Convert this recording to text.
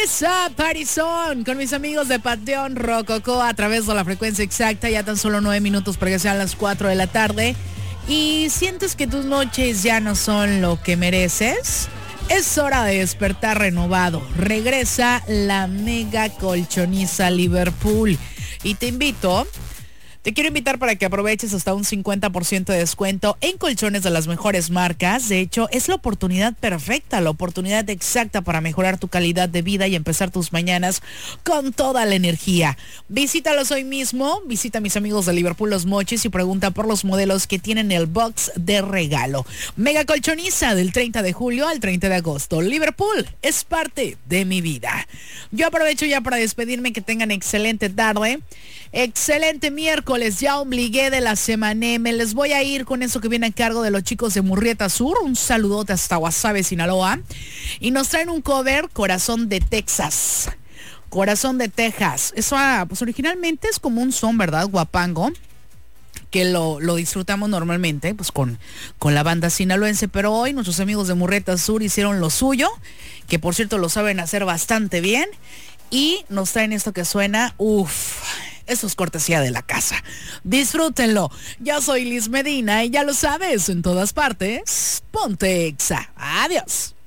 Esa Parizón con mis amigos de Panteón Rococó a través de la frecuencia exacta. Ya tan solo 9 minutos para que sean las 4 de la tarde. ¿Y sientes que tus noches ya no son lo que mereces? Es hora de despertar renovado. Regresa la mega colchoniza Liverpool. Y te quiero invitar para que aproveches hasta un 50% de descuento en colchones de las mejores marcas. De hecho, es la oportunidad perfecta, la oportunidad exacta para mejorar tu calidad de vida y empezar tus mañanas con toda la energía. Visítalos hoy mismo, visita a mis amigos de Liverpool Los Mochis y pregunta por los modelos que tienen el box de regalo. Mega colchoniza del 30 de julio al 30 de agosto. Liverpool es parte de mi vida. Yo aprovecho ya para despedirme, que tengan excelente tarde. Excelente miércoles, ya obligué de la semana. Me les voy a ir con eso que viene a cargo de los chicos de Murrieta Sur. Un saludote hasta Guasave, Sinaloa. Y nos traen un cover, Corazón de Texas. Corazón de Texas. Eso, pues originalmente es como un son, ¿verdad? Guapango. Que lo disfrutamos normalmente, pues con la banda sinaloense. Pero hoy nuestros amigos de Murrieta Sur hicieron lo suyo, que por cierto lo saben hacer bastante bien. Y nos traen esto que suena, eso es cortesía de la casa. Disfrútenlo. Yo soy Liz Medina y ya lo sabes, en todas partes, ponte Exa. Adiós.